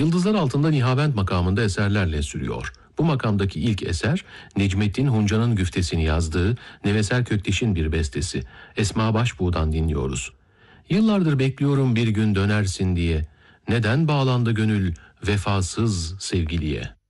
Yıldızlar Altında Nihavent makamında eserlerle sürüyor. Bu makamdaki ilk eser, Necmettin Hunca'nın güftesini yazdığı Neveser Kökteş'in bir bestesi. Esma Başbuğ'dan dinliyoruz. Yıllardır bekliyorum bir gün dönersin diye. Neden bağlandı gönül vefasız sevgiliye?